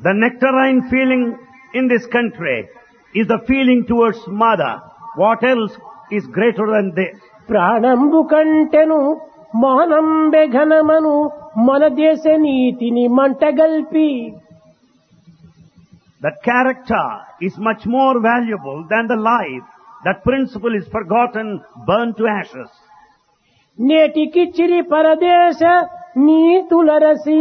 The nectarine feeling in this country is the feeling towards mother. What else is greater than this? ప్రాణంబు కంటెను మానంబె ఘనమను మన దేశ నీతిని మంటగల్పి. That character is much more valuable than the life. That principle is forgotten, burned to ashes. నేటికిచ్చిరి పరదేశ నీతులరసి.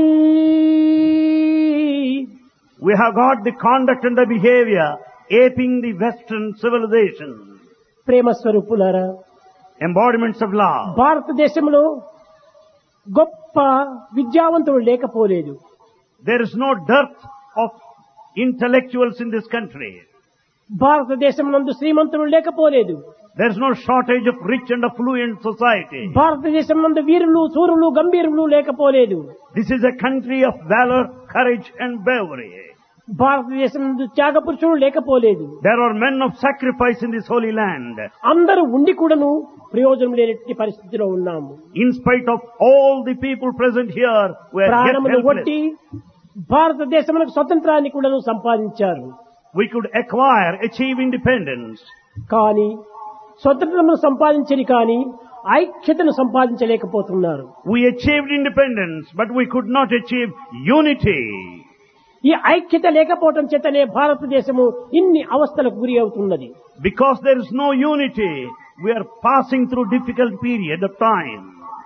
We have got the conduct and the behavior aping the Western civilization. ప్రేమ స్వరూపులారా, Embodiments of love. భారతదేశంలో గొప్ప విద్యావంతులు లేకపోలేదు. There is no dearth of intellectuals in this country. భారతదేశం నందు శ్రీమంతులు లేకపోలేదు. There is no shortage of rich and affluent society. భారతదేశం నందు వీరులు సూరులు గంభీరులు లేకపోలేదు. This is a country of valor, courage and bravery. భారతదేశం నందు త్యాగ పురుషులు లేకపోలేదు. There are men of sacrifice in this holy land. అందరూ ఉండి కూడాను ప్రయోజనం లేని పరిస్థితిలో ఉన్నాము. In spite of all the people present here, we are yet ప్రాణములు helpless. ఒట్టి భారతదేశమునకు స్వతంత్రాన్ని కూడాను సంపాదించారు. We could achieve independence. కానీ స్వతంత్రము సంపాదించని కానీ ఐక్యతను సంపాదించలేకపోతున్నారు. We achieved independence, but we could not achieve unity. ఈ ఐక్యత లేకపోవటం చేతనే భారతదేశము ఇన్ని అవస్థలకు గురి అవుతున్నది. Because there is no unity, we are passing through difficult period of time.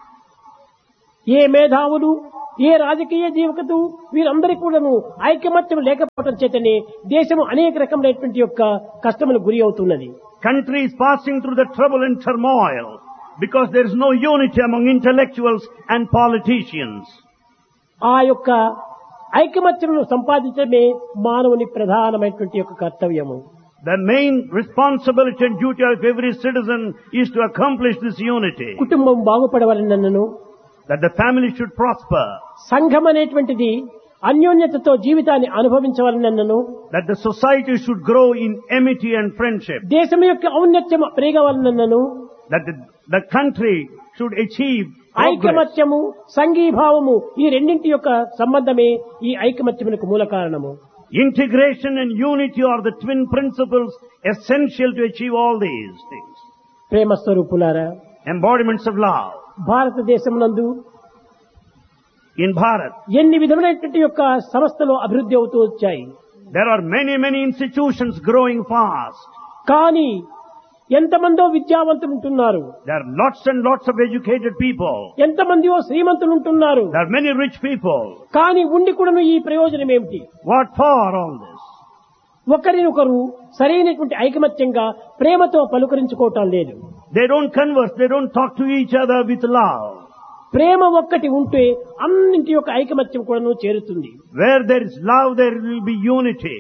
ఏ మేధావులు, ఏ రాజకీయ జీవకత వీరందరికీ కూడాను ఐకమత్యం లేకపోవటం చేతనే దేశము అనేక రకమైనటువంటి యొక్క కష్టములకు గురి అవుతున్నది. Country is passing through the trouble and turmoil because there is no unity among intellectuals and politicians. ఆ యొక్క ఐకమత్యమును సంపాదించడమే మానవుని ప్రధానమైనటువంటి యొక్క కర్తవ్యము. The main responsibility and duty of every citizen is to accomplish this unity. కుటుంబం బాగుపడవలనను, That the family should prosper. సంఘం అనేటువంటిది అన్యోన్యతతో జీవితాన్ని అనుభవించవలనను, That the society should grow in amity and friendship. దేశం యొక్క ఔన్నత్యం పెరగవలనను, That the country should achieve progress. ఐకమత్యము సంఘీభావము ఈ రెండింటి యొక్క సంబంధమే ఈ ఐకమత్యమునకు మూల కారణము. Integration and unity are the twin principles essential to achieve all these things. ప్రేమ స్వరూపులారా, Embodiments of love. భారతదేశం నందు In Bharat, ఎన్ని విధములైనటువంటి యొక్క సంస్థలు అభివృద్ధి అవుతూ వచ్చాయి. there are many institutions growing fast. కానీ ఎంతమందో విద్యావంతులు ఉంటున్నారు, There are lots and lots of educated people. ఎంతమందియో శ్రీమంతులు ఉంటున్నారు. There are many rich people. కానీ ఉండి కూడాను ఈ ప్రయోజనం ఏమిటి? What for all this? ఒకరినొకరు సరైనటువంటి ఐకమత్యంగా ప్రేమతో పలుకరించుకోవటం లేదు. They don't converse, they don't talk to each other with love. ప్రేమ ఒక్కటి ఉంటే అన్నింటి యొక్క ఐకమత్యం కూడాను చేరుతుంది. Where there is love, there will be unity.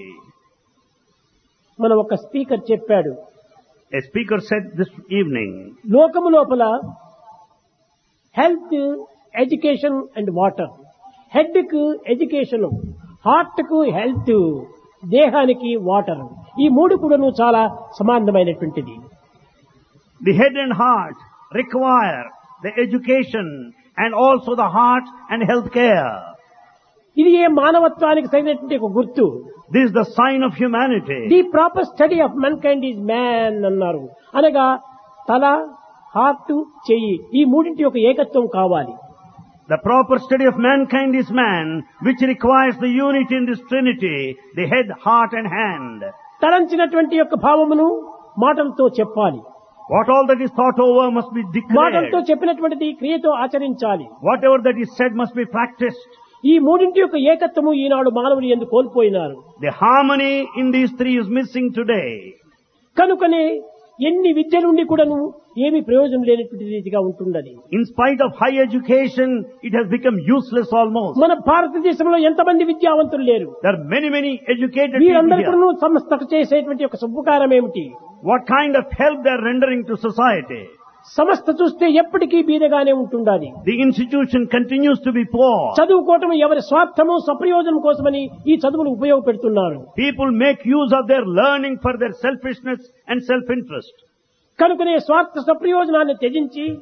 మన ఒక స్పీకర్ చెప్పాడు, A speaker said this evening, లోకము లోపల health, education and water, head కు ఎడ్యుకేషన్, హార్ట్ కు హెల్త్, దేహానికి వాటర్, ఈ మూడు కూడాను చాలా సమానమైనటువంటిది. the head and heart require the education and also the heart and health care. ఇది ఏ మానవత్వానికి సరైనటువంటి ఒక గుర్తు. This is the sign of humanity. The proper study of men kind is man అన్నారు. అనగా తల, హార్ట్, చెయ్యి ఈ మూడింటి యొక్క ఏకత్వం కావాలి. The proper study of mankind is man, which requires the unity in this trinity, the head, heart and hand. తలంచినటువంటి యొక్క భావమును మాటలతో చెప్పాలి. What all that is thought over must be మాటలతో declared. చెప్పినటువంటిది క్రియతో ఆచరించాలి. Whatever that is said must be practiced. ఈ మూడింటి యొక్క ఏకత్వము ఈనాడు మానవులు ఎందుకు కోల్పోయినారు. The harmony in these three is missing today. కనుకనే ఎన్ని విద్య నుండి కూడాను ఏమి ప్రయోజనం లేనటువంటి రీతిగా ఉంటున్నది. In spite of high education, it has become useless almost. మన భారతదేశంలో ఎంతమంది విద్యావంతులు లేరు. There are many educated people వీరందరూ here. కూడాను సంస్థకు చేసేటువంటి ఒక ఉపకారం ఏమిటి? What kind of help they are rendering to society? సంస్థ చూస్తే ఎప్పటికీ బీదగానే ఉంటుండాలి. The institution continues to be poor. చదువుకోవటం ఎవరి స్వార్థము సప్రయోజనం కోసమని ఈ చదువులు ఉపయోగపెడుతున్నారు. People make use of their learning for their selfishness and self-interest. కనుకనే స్వార్థ సప్రయోజనాన్ని త్యజించి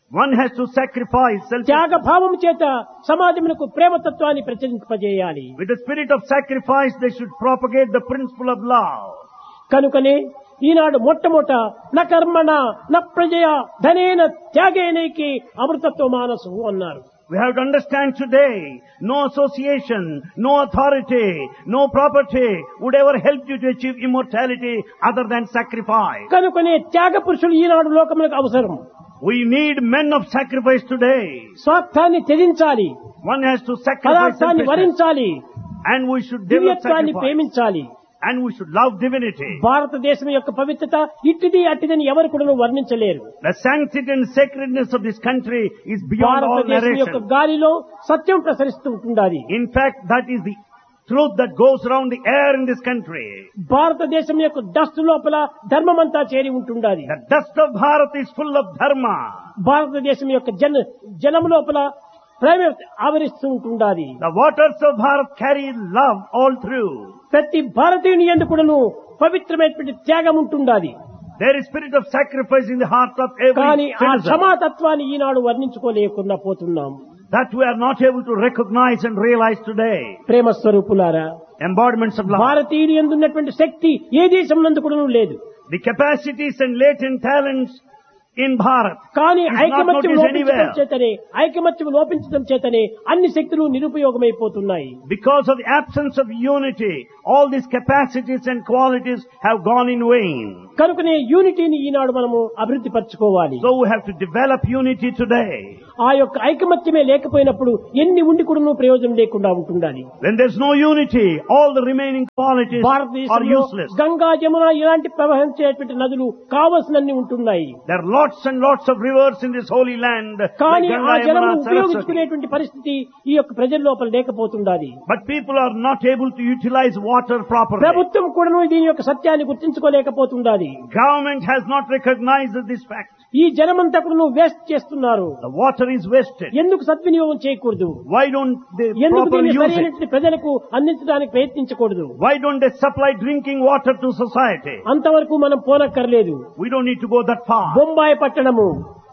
One has to sacrifice self త్యాగ భావం చేత సమాజమునకు ప్రేమతత్వాన్ని ప్రచరింపజేయాలి. with the spirit of sacrifice. They should propagate the principle of love. కనుకనే ఈనాడు మొట్టమొదట న కర్మణ న ప్రజయ ధనేన త్యాగేనైకి అమృతత్వ మానసు అన్నారు. We have to understand today, no association, no authority, no property would ever help you to achieve immortality other than sacrifice. కనుకనే త్యాగ పురుషులు ఈనాడు లోకములకు అవసరం. We need men of sacrifice today. స్వార్థాన్ని త్యజించాలి, One has to sacrifice పదార్థాన్ని selfishness, వరించాలి, and we should develop దివ్యత్వాన్ని sacrifice, ప్రేమించాలి. and we should love divinity. భారతదేశం యొక్క పవిత్రత ఇట్టిది అట్టిదని ఎవరు కూడా వర్ణించలేరు. The sanctity and sacredness of this country is beyond all భారతదేశం యొక్క narration. గాలిలో సత్యం ప్రసరిస్తూ ఉంటుండాలి. In fact, that is the truth that goes around the air in this country. భారతదేశం యొక్క డస్ట్ లోపల ధర్మమంతా చేరి ఉంటుండాలి. The dust of Bharat is full of dharma. భారతదేశం యొక్క జలం లోపల ప్రేమ ఆవరిస్తూ ఉంటుండాలి. The waters of Bharat carry love all through. ప్రతి భారతీయుని యందు కూడాను పవిత్రమైనటువంటి త్యాగం ఉంటుండాలి. There is spirit of sacrifice in the heart of కానీ every ఆ citizen. క్షమాతత్వాన్ని ఈనాడు వర్ణించుకోలేకుండా పోతున్నాం. That we are not able to recognize and realize today. ప్రేమ స్వరూపులారా, Embodiments of love. భారతీయుని యందు ఉన్నటువంటి శక్తి ఏ దేశం నందు కూడాను లేదు. The capacities and latent talents in Bharat కానీ is not ఐకమత్యం noticed లోపించడం anywhere. చేతనే ఐకమత్యం లోపించడం చేతనే అన్ని శక్తులు నిరుపయోగమైపోతున్నాయి. Because of the absence of unity, all these capacities and qualities have gone in vain. కనుకనే యూనిటీని ఈనాడు మనము అభివృద్ధి పరచుకోవాలి. So we have to develop unity today. ఆ యొక్క ఐకమత్యమే లేకపోయినప్పుడు ఎన్ని ఉండి కూడా ప్రయోజనం లేకుండా ఉంటుండాలి. When there's no unity, all the remaining qualities are భారతదేశంలో useless. గంగా జమున ఇలాంటి ప్రవహించేటువంటి నదులు కావలసినన్ని ఉంటున్నాయి. There are lots and lots of rivers in this holy land. like కానీ ఆ Ganga, జలం Yamuna, Saraswati. ఉపయోగించుకునేటువంటి పరిస్థితి ఈ యొక్క ప్రజల లోపల లేకపోతుండాలి. But people are not able to utilize water properly. ప్రభుత్వం కూడా దీని యొక్క సత్యాన్ని గుర్తించుకోలేకపోతుండాలి. Government has not recognized this fact. ఈ జలమంతా కూడా వేస్ట్ చేస్తున్నారు. The water is wasted. ఎందుకు సద్వినియోగం చేయకూడదు? Why don't they ఎందుకు properly దీన్ని use it? సరైనటువంటి ప్రజలకు అందించడానికి ప్రయత్నించకూడదు? Why don't they supply drinking water to society? అంతవరకు మనం పోనక్కర్లేదు. We don't need to go that far. Bombay పట్టణము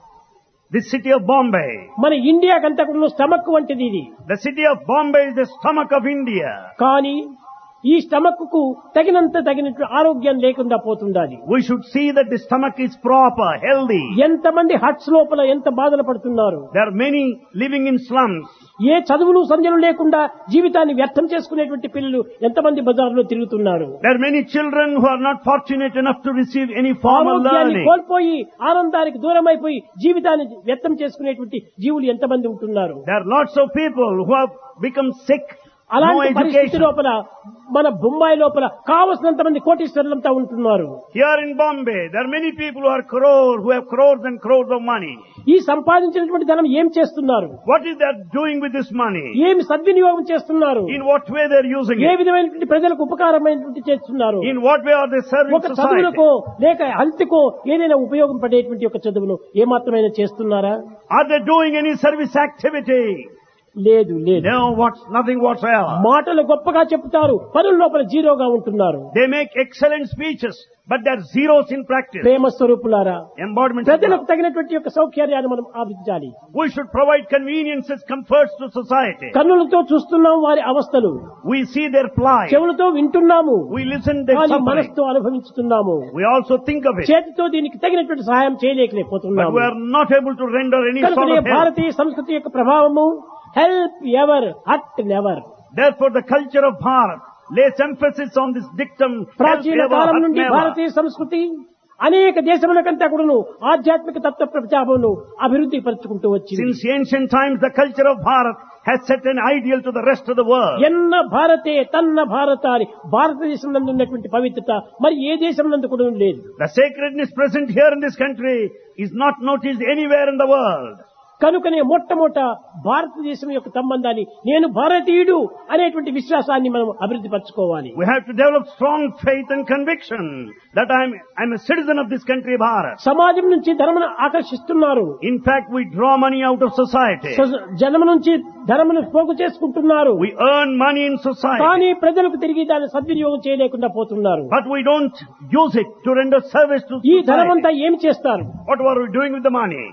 The city of Bombay. మన ఇండియాకంతా కూడా స్టమక్ వంటిది ఇది. The city of Bombay is the stomach of India. కానీ ఈ స్టమక్ కు తగినట్టు ఆరోగ్యం లేకుండా పోతుండాలి. We should see that the stomach is proper, healthy. ఎంతమంది హట్స్ లోపల ఎంత బాధలు పడుతున్నారు. There are many living in slums. ఏ చదువులు సంధ్యలు లేకుండా జీవితాన్ని వ్యర్థం చేసుకునేటువంటి పిల్లలు ఎంతమంది బజార్లో తిరుగుతున్నారు. There are many children who are not fortunate enough to receive any formal ఆరోగ్యాన్ని learning. కోల్పోయి ఆనందానికి దూరమైపోయి జీవితాన్ని వ్యర్థం చేసుకునేటువంటి జీవులు ఎంతమంది ఉంటున్నారు. There are lots of people who have become sick. No అలాంటి పరిస్థితి education. లోపల మన బొంబాయి లోపల కావలసినంత మంది కోటీశ్వరులంతా ఉంటున్నారు. Here in Bombay, there are many people who have crores and crores of money. ఈ సంపాదించినటువంటి ధనం ఏం చేస్తున్నారు? What is they doing with this money? ఏమి సద్వినియోగం చేస్తున్నారు? In what way they are using A it? విధమైనటువంటి ప్రజలకు ఉపకారమైనటువంటి చేస్తున్నారు? In what way are they serving ఒక society? చదువులకో లేక హెల్త్కో ఏదైనా ఉపయోగం పడేటువంటి ఒక చదువును ఏమాత్రమైనా చేస్తున్నారా? Are they doing any service activity? లేదు లేదు. No, nothing whatsoever. మాటలు గొప్పగా చెప్తారు, పనుల లోపల జీరోగా ఉంటున్నారు. They make excellent speeches, but they're zeros in practice. ప్రేమ స్వరూపులారా, Embodiment of ప్రజలకు love. తగినటువంటి యొక్క సౌకర్యాన్ని మనం ఆవించాలి. We should provide conveniences, comforts to society. కన్నులతో చూస్తున్నాం వారి అవస్థలు, We see their plight. చెవులతో వింటున్నాము, We listen their కానీ suffering. మనసుతో అనుభవించుతున్నాము. We also think of it. చేతితో దీనికి తగినటువంటి సహాయం But చేయలేకపోతున్నాము. we are not able to render any sort కనుక of help. భారతీయ సంస్కృతి యొక్క ప్రభావము help ever hot never. Therefore, the culture of Bharat lays emphasis on this dictum, help ప్రాచీన ever, కాలం hurt నుండి never. భారతీయ సంస్కృతి అనేక దేశములకంతా కూడాను ఆధ్యాత్మిక తత్వ ప్రచారమును అభివృద్ధి పరుచుకుంటూ వచ్చింది. Since ancient times, the culture of Bharat has set an ideal to the rest of the world. ఎన్న భారతే తన్న భారత అని భారతదేశం నందు ఉన్నటువంటి పవిత్రత మరి ఏ దేశం నందు కూడా లేదు. The sacredness present here in this country is not noticed anywhere in the world. కనుకనే మొట్టమొదట భారతదేశం యొక్క సంబంధాన్ని నేను భారతీయుడు అనేటువంటి విశ్వాసాన్ని మనం అభివృద్ధి పరచుకోవాలి. We have to develop strong faith and conviction that I'm a citizen of this country, Bharat. సమాజం నుంచి ధర్మను ఆకర్షిస్తున్నారు. In fact, we draw money out of society. జనం నుంచి ధర్మను పోగు చేసుకుంటున్నారు. We earn money in society. కానీ ప్రజలకు తిరిగి దాన్ని సద్వినియోగం చేయలేకుండా పోతున్నారు. But we don't use it to render service to ఈ ధనమంతా society. ఏం చేస్తారు? What are we doing with the money?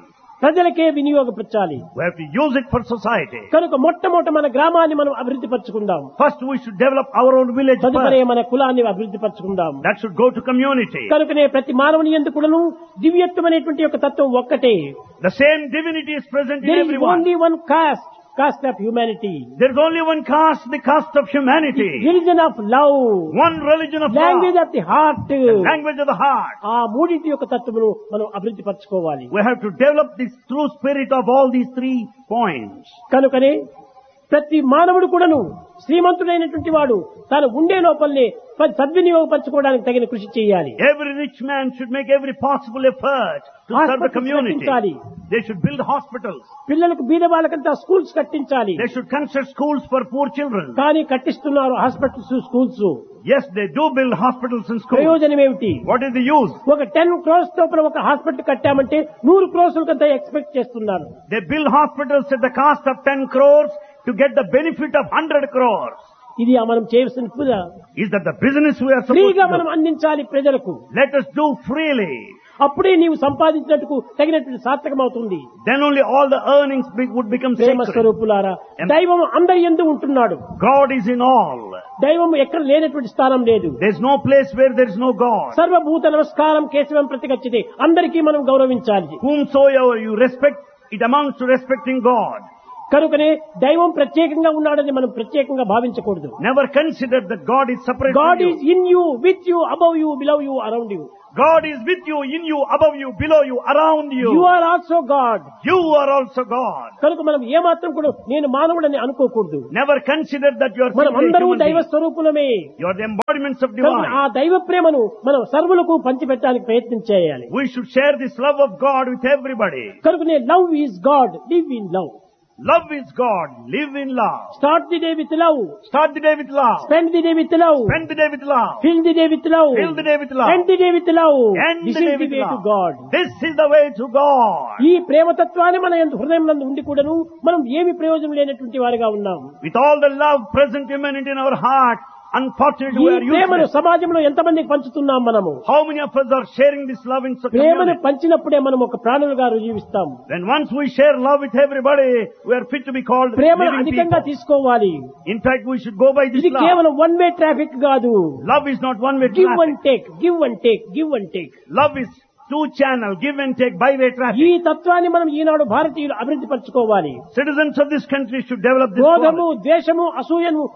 ప్రజలకే వినియోగపరచాలి. We have to use it for society. కనుక మొట్టమొదట మన గ్రామాన్ని మనం అభివృద్ధి పరచుకుందాం. First we should develop our own village తదుపరి first. మన కులాన్ని అభివృద్ధి పరచుకుందాం. That should go to community. కనుకనే ప్రతి మానవుని యందు కూడాను దివ్యత్వం అనేటువంటి యొక్క తత్వం ఒక్కటే. The same divinity is present in There is everyone. only one caste of humanity. There is only one caste, the caste of humanity. Religion of love. One religion of Language love. of the heart. The language of the heart. ఆ మూడింటి యొక్క తత్వమును మనం అభివృద్ధి పరచుకోవాలి. We have to develop this true spirit of all these 3 points. కనుకనే ప్రతి మానవుడు కూడాను శ్రీమంతుడైనటువంటి వాడు తాను ఉండే లోపలనే సద్వినియోగపరచుకోవడానికి తగిన కృషి చేయాలి. Every rich man should make every possible effort to serve the community. They should build hospitals. పిల్లలకు బీద వాళ్ళకంతా స్కూల్స్ కట్టించాలి. They should construct schools for poor children. కానీ కట్టిస్తున్నారు hospitals, schools. Yes, they do build hospitals and schools. ప్రయోజనం ఏమిటి? What is the use? ఒక 10 crores లోపల ఒక హాస్పిటల్ కట్టామంటే 100 crores కంతా ఎక్స్పెక్ట్ చేస్తున్నారు. They build hospitals at the cost of 10 crores to get the benefit of 100 crores. ఇది మనం చేయవలసిన పూజ. Is that the business we are supposed ఫ్రీగా to మనం do? అందించాలి ప్రజలకు. Let us do freely. అప్పుడే నీవు సంపాదించినట్టుకు తగినటువంటి సార్థకం అవుతుంది. Then only all the earnings would become Prema sacred. స్వరూపులారా, దైవం అందరి యందు ఉంటున్నాడు. God is in all. దైవం ఎక్కడ లేనటువంటి స్థానం లేదు. There is no place where there is no God. సర్వభూత నమస్కారం కేశవం ప్రతిగచ్చితే అందరికీ మనం గౌరవించాలి. Whomsoever you respect, it amounts to respecting God. కనుకనే దైవం ప్రత్యేకంగా ఉన్నాడని మనం ప్రత్యేకంగా భావించకూడదు. Never consider that God is separate God from is you. in you, with you, above you, below you, around you. God is with you, in you, above you, below you, around you. You are also God. You are also God. కనుక మనం ఏమాత్రం కూడా నేను మానవుడని అనుకోకూడదు. Never consider that you are మనం simply a అందరూ human దైవ being. స్వరూపులమే. You are the embodiments of కనుక divine. ఆ దైవ ప్రేమను మనం సర్వులకు పంచిపెట్టడానికి ప్రయత్నం చేయాలి. We should share this love of God with everybody. కనుకనే love is God, live in love. Love is God. Live in love. Start the day with love. Start the day with love. Spend the day with love. Spend the day with love. Fill the day with love. Fill the day with love. End the day with love. End this the day is the with way to love. God. This is the way to God. ఈ ప్రేమతత్వాన్ని మన హృదయం నందు ఉండి కూడాను మనం ఏమి ప్రయోజనం లేనటువంటి వారిగా ఉన్నాం. With all the love present immanent in our heart, unfortunately ఈ we are ప్రేమను useless. సమాజంలో ఎంతమందికి పంచుతున్నాం మనము? How many of us are sharing this love in ప్రేమను community? పంచినప్పుడే మనం ఒక ప్రాణులుగా రుజువిస్తాం. When once we share love with everybody, we are fit to be called ప్రేమను living అధికంగా people. తీసుకోవాలి. In fact, we should go by this ఇది love. కేవలం one way traffic కాదు. Love is not one-way give traffic. And take, give and take, give and take. Love is two-channel, give and take, by-way ఈ traffic. తత్వాన్ని మనం ఈనాడు భారతీయులు అభివృద్ధి పరచుకోవాలి. Citizens of this country should develop this క్రోధము, quality. ద్వేషము, అసూయను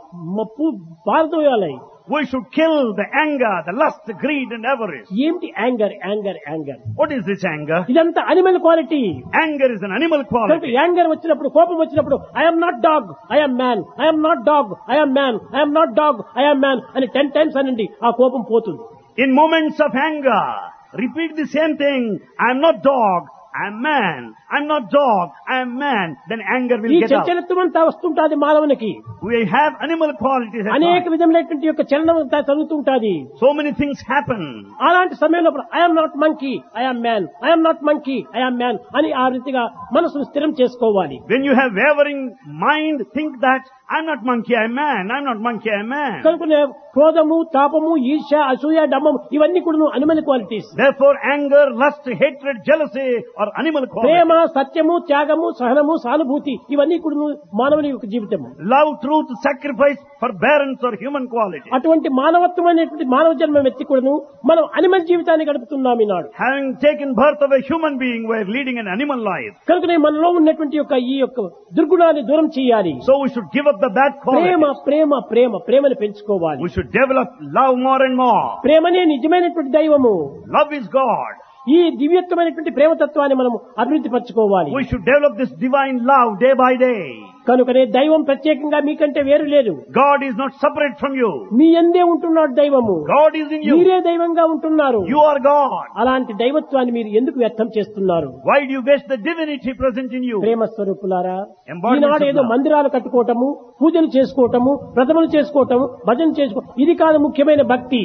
పారదోయాలి. We should kill the anger, the lust, the greed and avarice. ఏమిటి anger? Anger anger What is this anger? ఇదంతా animal quality. Anger is an animal కనుక quality. Anger వచ్చినప్పుడు, కోపం వచ్చినప్పుడు I'm not dog, I'm man, I'm not dog, I'm man, I'm not dog, I'm man అని 10 times అనండి, ఆ కోపం పోతుంది. In moments of anger, repeat the same thing. I am not dog, I am man. I am not dog, I am man. Then anger will ఈ get out. చంచలత్వం అంతా వస్తుంటాది మానవునికి. We have animal qualities at అనేక times. విధములైనటువంటి యొక్క చలనం అంతా జరుగుతుంటాది. So many things happen. అలాంటి సమయంలో I'm not monkey, I'm man, I'm not monkey, I'm man అని ఆ రీతిగా మనసును స్థిరం చేసుకోవాలి. When you have wavering mind, think that I'm not monkey, I'm man. I'm not monkey, I'm man. కనుక క్రోధము, తాపము, ఈర్ష్య, అసూయ, డమ్మం ఇవన్నీ కూడా animal qualities. Therefore, anger, lust, hatred, jealousy are animal Prema, qualities. సత్యము, త్యాగము, సహనము, సానుభూతి ఇవన్నీ కూడా మానవుని యొక్క జీవితము. Love, truth, sacrifice, forbearance are human qualities. అటువంటి మానవత్వం అనేటువంటి మానవ జన్మం ఎత్తి కూడాను మనం అనిమల్ జీవితాన్ని గడుపుతున్నాం ఈనాడు. Having taken birth of a human being, we are leading an animal life. కనుకనే మనలో ఉన్నటువంటి ఈ యొక్క దుర్గుణాన్ని దూరం చేయాలి. So we should give up the bad Prema qualities. ప్రేమ ప్రేమ ప్రేమను పెంచుకోవాలి. We should develop love more and more. ప్రేమనే నిజమైనటువంటి దైవము. Love is God. ఈ దివ్యత్వమైనటువంటి ప్రేమతత్వాన్ని మనం అభివృద్ధి పరచుకోవాలి. We should develop this divine love day by day. కనుకనే దైవం ప్రత్యేకంగా మీకంటే వేరు లేదు. God is not separate from you. మీ యందే ఉంటున్నాడు దైవము. God is in you. మీరే దైవంగా ఉంటున్నారు. You are God. అలాంటి దైవత్వాన్ని మీరు ఎందుకు వ్యర్థం చేస్తున్నారు? Why do you waste the divinity present in you? ప్రేమ స్వరూపులారా, Embodiments ఈనాడు of ఏదో love. మందిరాలు కట్టుకోవటము, పూజలు చేసుకోవటము, వ్రతములు చేసుకోవటము, భజన చేసుకోవటం ఇది కాదు ముఖ్యమైన భక్తి.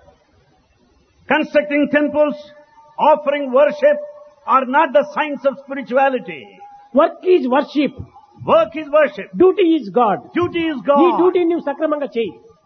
Constructing temples, offering worship are not the signs of spirituality. Work is worship, Work is worship. Duty is God. Duty is ఈ God. డ్యూటీని నువ్వు సక్రమంగా చేయి.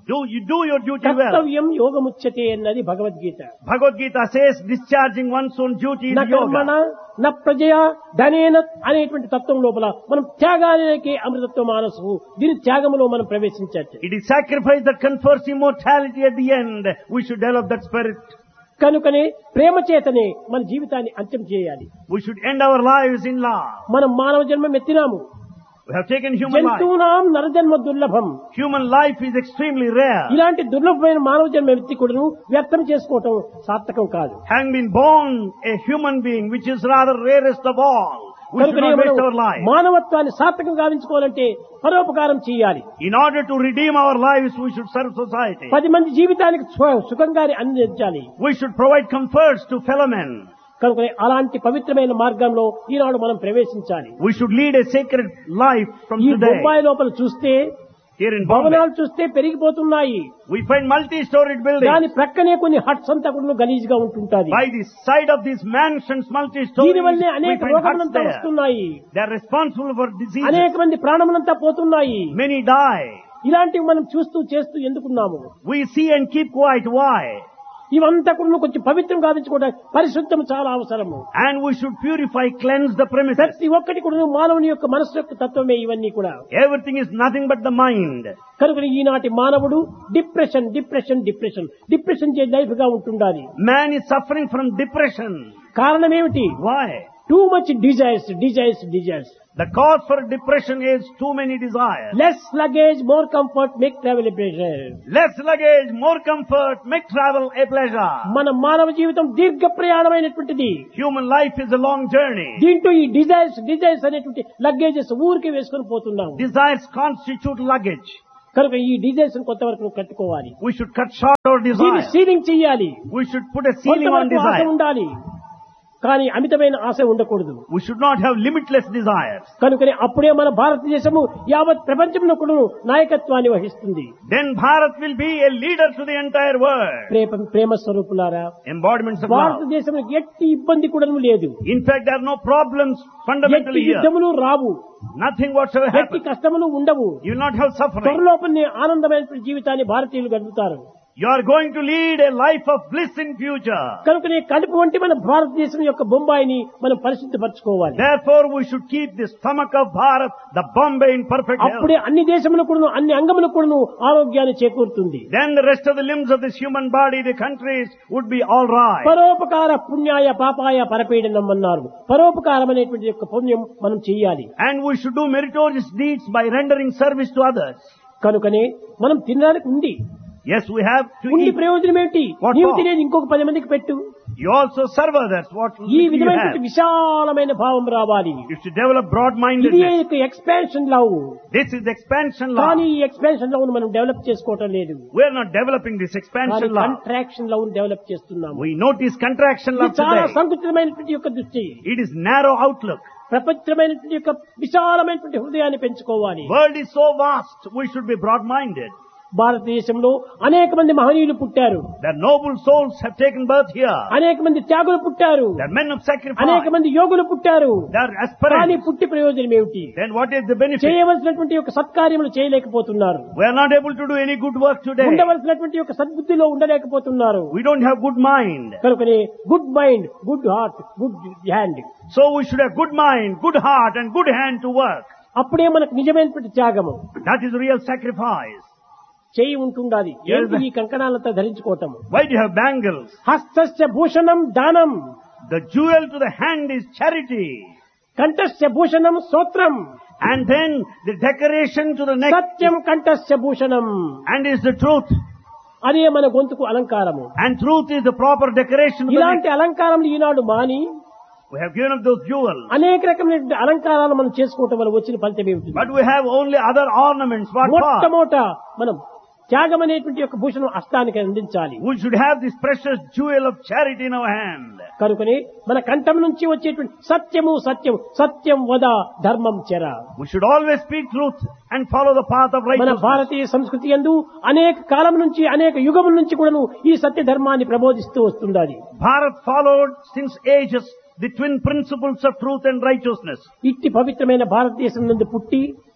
You do your duty well. కర్తవ్యం యోగముచ్యతే అన్నది Bhagavad Gita. Bhagavad Gita says discharging one's own duty is న కర్మణ yoga. న ప్రజయా ధనేన అనేటువంటి తత్వం లోపల మనం త్యాగానికి అమృతత్వ మానసు, దీని త్యాగములో మనం ప్రవేశించచ్చు. It is sacrifice that confers immortality at the end. We should develop that spirit. కనుకనే ప్రేమ చేతనే మన జీవితాన్ని అంత్యం చేయాలి. We should end our lives in love. మనం మానవ జన్మం ఎత్తినాము. We have taken human life. జంతువునాం నరజన్మ దుర్లభం. Human life is extremely rare. ఇలాంటి దుర్లభమైన మానవ జన్మ ఎత్తి కూడాను వ్యర్థం చేసుకోవటం సార్థకం కాదు. Having been born a human being, which is rather rarest of all, we should కనుకనే not waste our మనం life. మానవత్వాన్ని సార్థకం గావించుకోవాలంటే పరోపకారం చేయాలి. In order to redeem our lives, we should serve society. 10 మంది జీవితానికి సుఖంగా అందించాలి. We should provide comforts to fellow men. కనుక అలాంటి పవిత్రమైన మార్గంలో ఈనాడు మనం ప్రవేశించాలి. We should lead a sacred life from ఈ today. బొంబాయి లోపల చూస్తే Here in Bombay, భవనాలు చూస్తే పెరిగిపోతున్నాయి. we find multi-storied buildings. దాని ప్రక్కనే కొన్ని హట్స్ అంతా కూడా గలీజ్ గా ఉంటుంటాది. By the side of these mansions, multi-stories, దీని వల్లే we అనేక find huts రోగములంతా there. వస్తున్నాయి. They are responsible for diseases. అనేక మంది ప్రాణములంతా పోతున్నాయి. Many die. ఇలాంటివి మనం చూస్తూ చేస్తూ ఎందుకున్నాము? We see and keep quiet. Why? ఇవంతా కూడా కొంచెం పవిత్రం గావించుకోవడానికి పరిశుద్ధం చాలా అవసరము. And we should purify, cleanse the premises. ప్రతి ఒక్కటి కూడా మానవుని యొక్క మనస్సు యొక్క తత్వమే ఇవన్నీ కూడా. Everything is nothing but the mind. కనుక ఈనాటి మానవుడు డిప్రెషన్ డిప్రెషన్ డిప్రెషన్ డిప్రెషన్ చే లైఫ్ గా ఉంటుండాలి. Man is suffering from depression. కారణం ఏమిటి? Why? Too much desires desires desires. The cause for depression is too many desires. Less luggage more comfort make travel pressure. Less luggage, more comfort, make travel a pleasure. మన మానవ జీవితం దీర్ఘ ప్రయాణమైనటువంటిది. Human life is a long journey. దీంట్లో ఈ desires అనేటువంటి luggages ఊరికి వేసుకొని పోతున్నాం. Desires constitute luggage. కనుక ఈ డిజైర్స్ కొంతవరకు కట్టుకోవాలి. We should cut short our దీన్ని desires. సీలింగ్ చేయాలి. We should put a ceiling on కొంతవరకు ఆశ desire. ఉండాలి, కానీ అమితమైన ఆశ ఉండకూడదు. We should not have limitless desires. కనుకనే అప్పుడే మన భారతదేశము యావత్ ప్రపంచంలో కూడా నాయకత్వాన్ని వహిస్తుంది. Then Bharat will be a leader to the entire world. ప్రేమ స్వరూపులారా, Embodiments of love. భారతదేశంలో ఎట్టి ఇబ్బంది కూడా లేదు. In fact, there are no problems ఎట్టి fundamentally here. యుద్ధములు Rao, Nothing whatsoever ఎట్టి happens. కష్టములు ఉండవు. You will not have suffering. త్వరలోపనే ఆనందమైన జీవితాన్ని భారతీయులు గడుపుతారు. You are going to lead a life of bliss in future. కనుకనే కడుపు వంటి మన భారతదేశం యొక్క బొంబాయిని మనం పరిశుద్ధపరచుకోవాలి. Therefore, we should keep the stomach of Bharat, the Bombay, in perfect health. అప్పుడే అన్ని దేశములకు కూడాను అన్ని అంగములకు కూడాను ఆరోగ్యాన్ని చేకూరుతుంది. Then the rest of the limbs of this human body, the countries, would be all right. పరోపకార పుణ్యాయ పాపాయ పరపీడనం అన్నారు. పరోపకారం అనేటువంటి యొక్క పుణ్యం మనం చెయ్యాలి. And we should do meritorious deeds by rendering service to others. కనుకనే మనం తినడానికి ఉంది. Yes, we have to ఉండి eat. ప్రయోజనం ఏంటి? What నీవు for? తినేది ఇంకొక 10 మందికి పెట్టు. You also serve others. What ఈ you విధమైన have? విశాలమైన భావం రావాలి. You should develop ఇది broad-mindedness. యొక్క expansion love. This is the expansion law. కానీ ఈ ఎక్స్పాన్షన్ లవ్ మనం డెవలప్ చేసుకోవటం లేదు. We are not developing this expansion law. Contraction love develop చేస్తున్నాము. We notice contraction ఇది law చాలా today. సంకుచితమైనటువంటి యొక్క దృష్టి. It is narrow outlook. ప్రపంచమైనటువంటి యొక్క విశాలమైనటువంటి హృదయాన్ని పెంచుకోవాలి. World is so vast. We should be broad-minded. భారతదేశంలో అనేక మంది మహనీయులు పుట్టారు. The noble souls have taken birth here. అనేక మంది త్యాగులు పుట్టారు. They are men of sacrifice. అనేక మంది యోగులు పుట్టారు. They are కానీ aspirants. పుట్టి ప్రయోజనం ఏమిటి? Then what is the benefit? చేయవలసినటువంటి యొక్క సత్కార్యములు చేయలేకపోతున్నారు. We are not able to do any good work today. ఉండవలసినటువంటి యొక్క సద్బుద్ధిలో ఉండలేకపోతున్నారు. We don't have good mind. కనుకనే good mind, good heart, good hand. So we should have good mind, good heart and good hand to work. అప్పుడే మనకు నిజమైనటువంటి త్యాగము. That is real sacrifice. చేయి ఉంటుండాలి. ఏంటి ఈ కంకణాలంతా ధరించుకోవటం? Why do you have bangles? హస్తస్య Bhushanam దానం, The jewel to the hand is charity. కంఠస్య Bhushanam స్తోత్రం, And then the decoration to the neck Satyam కంఠస్య Bhushanam. and is the truth. అదే మన గొంతుకు అలంకారము. And truth is the proper decoration to the neck. ఇలాంటి అలంకారములు ఈనాడు మాని We have given up those jewels. అనేక రకమైన అలంకారాలు మనం చేసుకోవటం వల్ల వచ్చిన ఫలితం ఏమిటి? But we have only other ornaments. What for? మొట్టమొదట మనం త్యాగం అనేటువంటి యొక్క భూషణం హస్తానికి అందించాలి. We should have this precious jewel of charity in our hand. కనుకనే మన కంఠం నుంచి వచ్చేటువంటి సత్యము సత్యం సత్యం వద ధర్మం చెర. We should always speak truth and follow the path of మన righteousness. భారతీయ సంస్కృతి యందు అనేక కాలం నుంచి అనేక యుగముల నుంచి కూడాను ఈ సత్య ధర్మాన్ని ప్రబోధిస్తూ వస్తున్నది. Bharat followed since ages the twin principles of truth and righteousness. ఇట్టి పవిత్రమైన భారతదేశం నుండి పుట్టి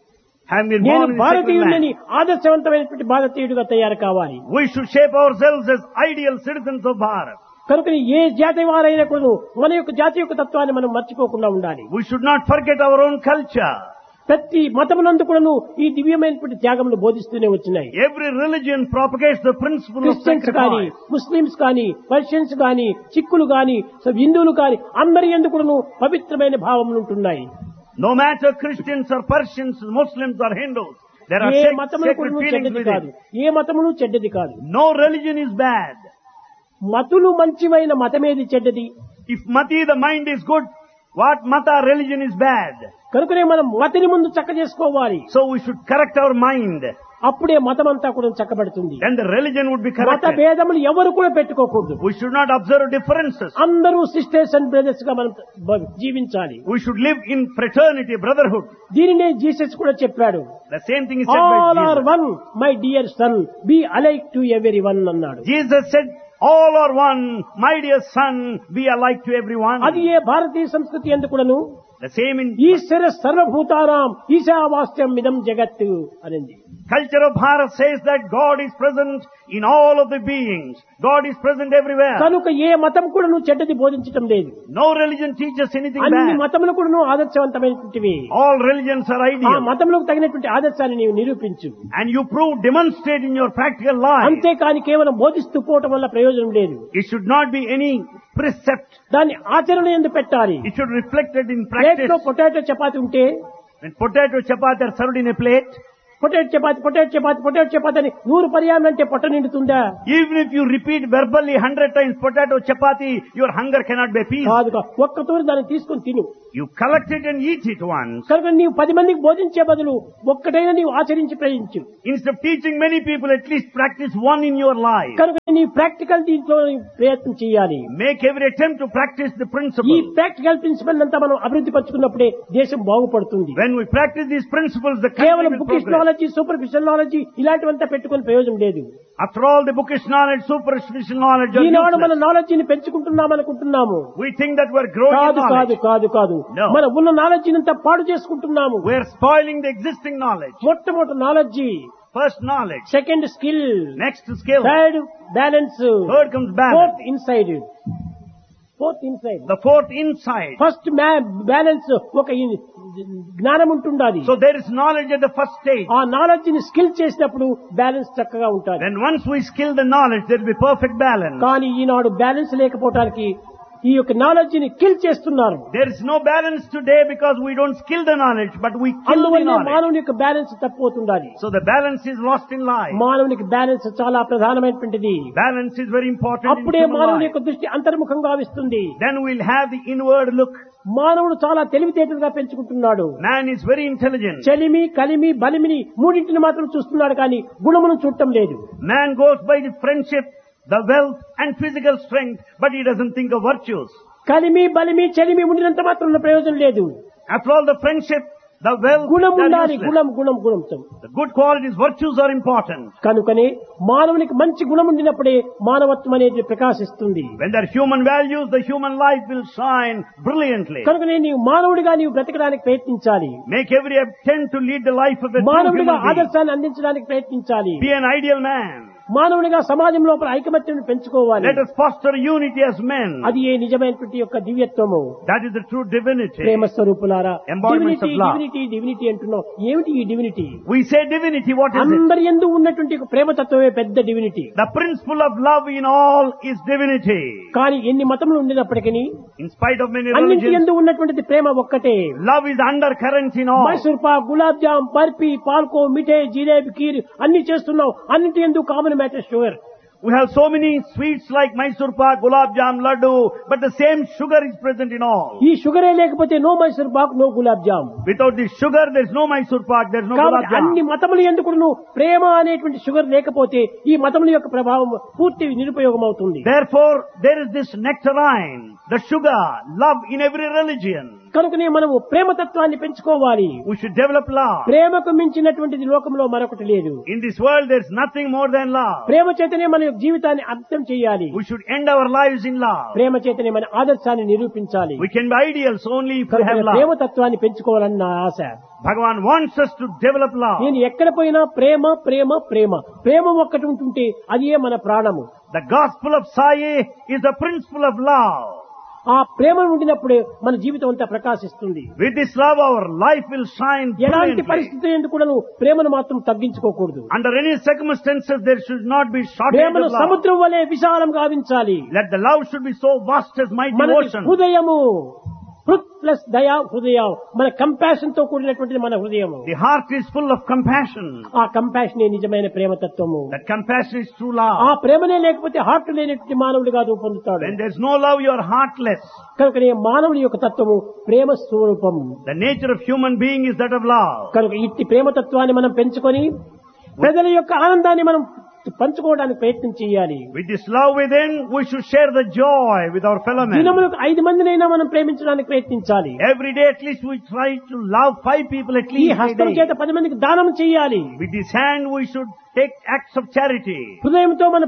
having been నేను born in a secular భారతీయుడిని land. ఆదర్శవంతమైనటువంటి భారతీయుడిగా తయారు కావాలి. We should shape ourselves as ideal citizens of Bharat. కనుక ఏ జాతి వారైనా కూడా మన యొక్క జాతి యొక్క తత్వాన్ని మనం మర్చిపోకుండా ఉండాలి. We should not forget our own culture. ప్రతి మతమునందు కూడాను ఈ దివ్యమైనటువంటి త్యాగములు బోధిస్తూనే వచ్చినాయి. Every religion propagates the principle of Christians కానీ, sacrifice. ముస్లిమ్స్ కానీ, పర్షియన్స్ కానీ, సిక్కులు కానీ, హిందువులు కానీ అందరి యందు కూడాను పవిత్రమైన భావములు ఉంటున్నాయి. No matter Christians or Persians, Muslims or Hindus, there are A sacred మతములు కూడాను feelings చెడ్డది within. కాదు, ఏ మతమును చెడ్డది కాదు. No religion is bad. మతులు మంచివైన మతమేది చెడ్డది. If mati, the mind is good, what mata religion is bad? కనుకనే మనం మతిని ముందు చక్క చేసుకోవాలి. So we should correct our mind. అప్పుడే మతం అంతా కూడా చక్కబడుతుంది. Then the religion would be మత corrected. భేదములు ఎవరు కూడా పెట్టుకోకూడదు. We should not observe differences. అందరూ సిస్టర్స్ అండ్ బ్రదర్స్ గా మనం జీవించాలి. We should live in fraternity, brotherhood. దీనినే జీసస్ కూడా చెప్పాడు. The same thing is said all by are Jesus. One my dear son B alike to every one అన్నాడు. Jesus said, all are one, my dear son, be alike to everyone. అది ఏ భారతీయ సంస్కృతి ఎందుకు కూడాను The same in ఈశ్వర సర్వభూతానాం ఈశావాస్యం ఇదం జగత్ అనింది. culture of Bharat says that God is present in all of the beings. God is present everywhere. కనుక ఏ మతం కూడాను చెడ్డది బోధించటం లేదు. No religion teaches anything అన్ని bad. మతములు కూడాను ఆదర్శవంతమైనటువంటివి. All religions are ఆ ideal. మతములకు తగినటువంటి ఆదర్శాన్ని నీవు నిరూపించు. And you prove, demonstrate in your practical life. అంతేకాని కేవలం బోధిస్తూ పోవటం వల్ల ప్రయోజనం లేదు. It should not be any precept. దాన్ని ఆచరణ ఎందుకు పెట్టాలి. It should reflect it in plate practice. లో పొటాటో చపాతి ఉంటే When potato chapati are served in a plate, potato chapati అని 100 పర్యాయం అంటే పొట్ట నిండుతుందా? even if you repeat verbally 100 times potato chapati, your hunger cannot be appeased. కాదుగా ఒక్కతూరి దాన్ని తీసుకొని తిను. You collect it and eat it once. కనుక నీవు 10 మందికి బోధించే బదులు ఒక్కటైనా నీవు ఆచరించి ప్రయోగించు. Instead of teaching many people, at least practice one in your life. కనుక నీ ప్రాక్టికల్ దీంట్లో ప్రయత్నం చేయాలి. Make every attempt to practice the ఈ principle. ప్రాక్టికల్ ప్రిన్సిపల్ అంతా మనం అభివృద్ధి పరుచుకున్నప్పుడే దేశం బాగుపడుతుంది. When we practice these principles, the country కేవలం will bookish progress. Knowledge, superficial knowledge ఇలాంటివంతా పెట్టుకుని ప్రయోజనం లేదు. After all, the bookish knowledge, superficial knowledge are ఈనాడు మన useless. నాలెడ్జిని పెంచుకుంటున్నాం అనుకుంటున్నాము. We think that we're growing in కాదు కాదు knowledge. కాదు కాదు No. మన ఉన్న నాలెడ్జిని అంతా పాడు చేసుకుంటున్నాము. We're spoiling the existing knowledge. మొట్టమొదటి knowledge, First knowledge, second skill, next skill, third balance, third comes balance, fourth inside. the fourth insight. First balance ఒక జ్ఞానం ఉంటుండాలి. So there is knowledge at the first stage. ఆ knowledge ని skill చేసినప్పుడు balance చక్కగా ఉంటుంది. Then once we skill the knowledge, there will be perfect balance. కానీ ఈనాడు balance లేకపోవటానికి ఈ యొక్క నాలెడ్జ్ ని కిల్ చేస్తున్నారు. There is no balance today because we don't skill the knowledge, but we kill the అందువల్ల knowledge. మానవుని యొక్క balance తప్పిపోతుండాలి. So the balance is lost in life. మానవునికి balance చాలా ప్రధానమైనటువంటిది. Balance is very important in అప్పుడే human మానవుని life. యొక్క దృష్టి అంతర్ముఖంగా వస్తుంది. Then we'll have the inward look. మానవుడు చాలా తెలివితేటలుగా పెంచుకుంటున్నాడు. Man is very intelligent. చలిమి, కలిమి, బలిమిని మూడింటిని మాత్రం చూస్తున్నాడు కానీ గుణమును చూడటం లేదు. Man goes by the friendship, the wealth and physical strength, but he doesn't think of virtues. కలిమి, బలిమి, చలిమి ఉండినంత మాత్రం ప్రయోజనం లేదు. After all, the friendship, the wealth, గుణం they are ఉండాలి. useless. గుణంతో The good qualities, virtues are important. కనుకనే మానవునికి మంచి గుణం ఉండినప్పుడే మానవత్వం అనేది ప్రకాశిస్తుంది. When there are human values, the human life will shine brilliantly. కనుకనే నీవు మానవుడిగా నీవు బ్రతకడానికి ప్రయత్నించాలి. Make every attempt to lead the life of a true మానవుడిగా human being. ఆదర్శాన్ని అందించడానికి ప్రయత్నించాలి. Be an ideal man. మానవుడిగా సమాజం లోపల ఐకమత్యం పెంచుకోవాలి. Let us foster unity as men. అది ఏ నిజమైనటువంటి యొక్క దివ్యత్వము. That is the true divinity. ప్రేమ స్వరూపులారా, Embodiments of love. డివినిటీ అంటున్నాం. ఏమిటి ఈ divinity? We say divinity, what is it? అందరి యందు ఉన్నటువంటి ఒక ప్రేమతత్వమే పెద్ద divinity. The principle of love in all is divinity. కానీ ఎన్ని మతములు ఉండినప్పటికీ In spite of many అన్నింటి religions, యందు ఉన్నటువంటిది ప్రేమ ఒక్కటే. love is undercurrent in all. Mysore Pak, gulab jam, barfi, పాల్కో, మిఠాయి, జిలేబీ, కీర్ అన్ని చేస్తున్నాం. అన్నింటి యందు common matter sugar. We have so many sweets like Mysore pak, gulab jam, laddu, but the same sugar is present in all. ఈ షుగరే లేకపోతే no Mysore Pak, no gulab jam. Without this sugar, there is no Mysore pak, there is no gulab కాబట్టి అన్ని jam. మతములు ఎందుకు ప్రేమ అనేటువంటి sugar లేకపోతే ఈ మతముల యొక్క ప్రభావం పూర్తి నిరుపయోగం అవుతుంది. Therefore, there is this nectarine, the sugar, love in every religion. కనుకనే మనము ప్రేమతత్వాన్ని పెంచుకోవాలి. We should develop love. ప్రేమకు మించినటువంటిది లోకంలో మరొకటి లేదు. In this world there is nothing more than love. ప్రేమ చేతనే మన యొక్క జీవితాన్ని అర్థం చేయాలి. We should end our lives in love. ప్రేమ చేతనే మన ఆదర్శాన్ని నిరూపించాలి. We can be ideals only if we have love. ప్రేమతత్వాన్ని పెంచుకోవాలని నా ఆశ. Bhagavan wants us to develop love. నేను ఎక్కడ పోయినా ప్రేమ ప్రేమ ప్రేమ ప్రేమ ఒక్కటి ఉంటుంటే అదే మన ప్రాణము. The gospel of Sai is the principle of love. ఆ ప్రేమ ఉండినప్పుడే మన జీవితం అంతా ప్రకాశిస్తుంది. With this love our life will shine ఎలాంటి brilliantly. పరిస్థితి ఎందుకు కూడా ప్రేమను మాత్రం తగ్గించుకోకూడదు. Under any circumstances there should not be shortage ప్రేమను of love. సముద్రం వలె విశాలం గావించాలి. Let the love should be so vast as mighty మన ocean. హృదయము హృత్ ప్లస్ దయా హృదయం మన కంపాషన్ తో కూడినటువంటిది మన హృదయము. The heart is full of compassion. ఆ కంపాషనే నిజమైన ప్రేమతత్వము. That compassion is true ఆ love. ప్రేమనే లేకపోతే హార్ట్ లేనటువంటి మానవుడిగా రూపొందుతాడు. When there is no love you are heartless. కనుక మానవుడి యొక్క తత్వము ప్రేమ స్వరూపం. The nature of human being is that of love. కనుక ఇట్టి ప్రేమతత్వాన్ని మనం పెంచుకొని ప్రజల యొక్క ఆనందాన్ని మనం పంచుకోవడానికి ప్రయత్నం చేయాలి. With this love within, we should share the joy with our fellow men. దినములకు 5 మందినైనా మనం ప్రేమించడానికి ప్రయత్నించాలి. Every day at least we try to love 5 people at ఈ least a హస్తం day. చేత 10 మందికి దానం చేయాలి. With this hand we should take acts of charity. హృదయంతో మన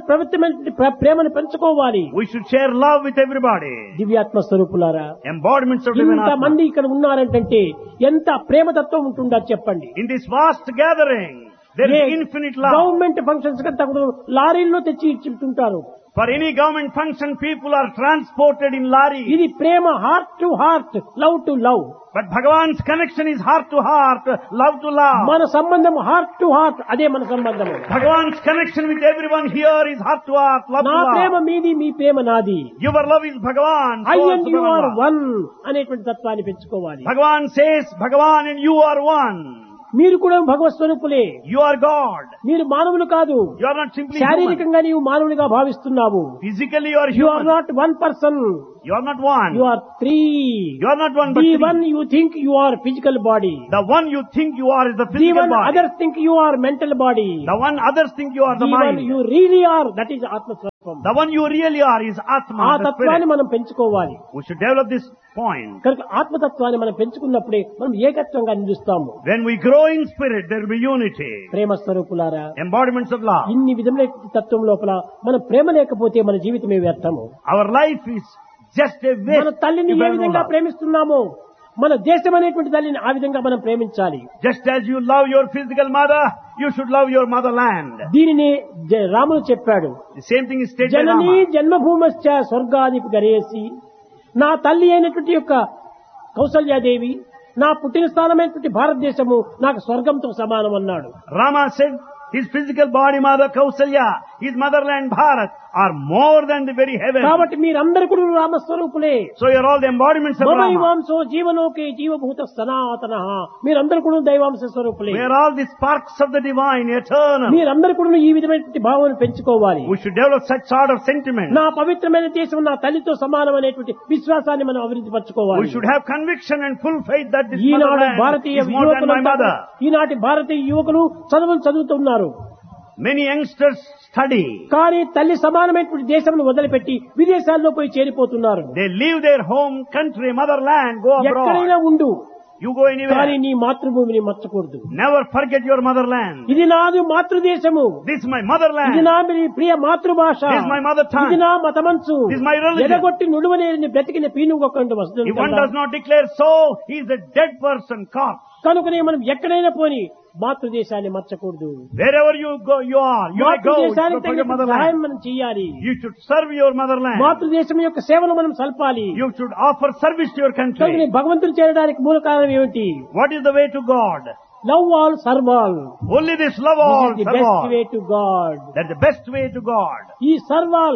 ప్రేమను పంచుకోవాలి. We should share love with everybody. దివ్యాత్మ స్వరూపులారా, Embodiments of divine ఇంత Atma. మంది ఇక్కడ ఉన్నారంటే ఎంత ప్రేమతత్వం ఉంటుందో చెప్పండి. In this vast gathering, there is infinite love. Government functions కంతా కూడా లారీల్లో తెచ్చి ఇచ్చుంటారు. For any government function, people are transported in lorry. ఇది ప్రేమ heart to heart, love to love. But Bhagavan's connection is heart to heart, love to love. మన సంబంధం heart to heart, అదే మన సంబంధము. Bhagavan's connection with everyone here is heart to heart, love నా to Prema love. మీది, మీ ప్రేమ నాది. Your love is Bhagavan. I so and also you are Bhagavan. One అనేటువంటి తత్వాన్ని పెంచుకోవాలి. Bhagavan says, Bhagavan and you are one. మీరు కూడా భగవత్ స్వరూపులే. You are God. మీరు మానవులు కాదు. You are not simply human. శారీరకంగా నీవు మానవుడిగా భావిస్తున్నావు. Physically you are you are human. Not one person, You are not one. You are 3. You are not one but the three. One you think you are physical body, The one you think you are is the the physical one body. Others think you are mental body, The one others think you are the the one mind. You really are that is ఆత్మస్వరూపం. The one you really are is ఆ Atma, the తత్వాన్ని spirit. మనం పెంచుకోవాలి. We should develop this point. కనుక ఆత్మతత్వాన్ని మనం పెంచుకున్నప్పుడే మనం ఏకత్వంగా నిలుస్తాము. When we grow in spirit, there will be unity. ప్రేమ స్వరూపులారా, Embodiments of love. ఇన్ని విధముల తత్వం లోపల మన ప్రేమ లేకపోతే మన జీవితమే వ్యర్థము. Our life is just a మన waste. తల్లిని if A there is no విధంగా love. ప్రేమిస్తున్నామో మన దేశం అనేటువంటి తల్లిని ఆ విధంగా మనం ప్రేమించాలి. Just as you love your physical mother, you should love your motherland. దీనిని రాముడు చెప్పాడు. The same thing is stated by Janani Rama. జన్మభూమశ్చ స్వర్గాధిప గరేసి, నా తల్లి అయినటువంటి యొక్క కౌసల్యాదేవి, నా పుట్టిన స్థానమైనటువంటి భారతదేశము నాకు స్వర్గంతో సమానం అన్నాడు. Rama said his physical body mother Kausalya, his motherland Bharat are more than the very heaven. కాబట్టి మీరందరూ కూడా రామస్వరూపులే. So you are all the embodiments of Rama. దైవాంశో జీవలోకే జీవభూత సనాతన, మీరందరూ కూడా దైవాంశ స్వరూపులే. We are all the sparks of the divine, eternal. మీరందరూ కూడా ఈ విధమైనటువంటి భావాన్ని పెంచుకోవాలి. We should develop such sort of sentiment. నా పవిత్రమైన దేశం నా తల్లితో సమానం అనేటువంటి విశ్వాసాన్ని మనం అభివృద్ధి పరచుకోవాలి. We should have conviction and full faith that this Eenadu motherland Bharatiya is more than my mother. ఈనాటి భారతీయ యువకులు చదువుతున్నారు. Many youngsters study. కానీ తల్లి సమానమైనటువంటి దేశంను వదిలిపెట్టి విదేశాల్లో పోయి చేరిపోతున్నారు. They leave their home country, motherland, go ఎక్కడైనా abroad. ఉండు, You go కానీ anywhere. నీ మాతృభూమిని మర్చకూడదు. Never forget your motherland. ఇది నాది మాతృదేశము, This is my ఇది motherland. నా ప్రియ మాతృభాష, This is my mother tongue. ఇది నా మతమంచు. This is my religion. ఎడగొట్టి నుడువనేని బ్రతికిన పీనుగొక్కండి If one వస్తుంది. does not declare so, he is a dead person, corpse. కనుకనే మనం ఎక్కడైనా పోని మాతృదేశాన్ని మర్చకూడదు. Wherever you go, you are. You may go. You మాతృదేశానికి should forget తగిన సహాయం motherland. మనం చేయాలి. You should serve your motherland. మాతృదేశం యొక్క సేవలు మనం సల్పాలి. You should offer service to your కనుక country. భగవంతుడు చేరడానికి మూల కారణం ఏమిటి? What is the way to God? Love all serve all. Only this love all, the serve best all. Way to God. That's the best way to God. ఈ serve all,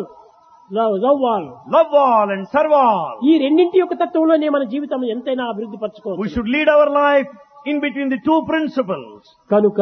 love all, Love all and serve all. ఈ రెండింటి యొక్క తత్వంలోనే మన జీవితం ఎంతైనా అభివృద్ధి We పరచుకోవచ్చు. should lead our life in between the two principles. కనుక